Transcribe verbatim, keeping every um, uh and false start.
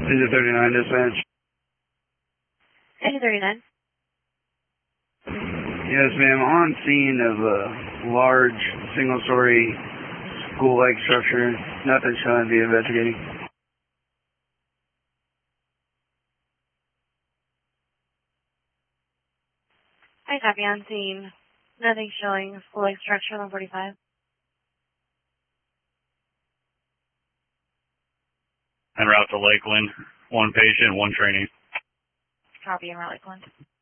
Engine thirty-nine, dispatch. Engine thirty-nine. Yes, ma'am. On scene of a large single-story school-like structure. Nothing showing to be investigating. I copy on scene. Nothing showing. School-like structure, one forty-five. En route to Lakeland. One patient, one training. Copy en route Lakeland.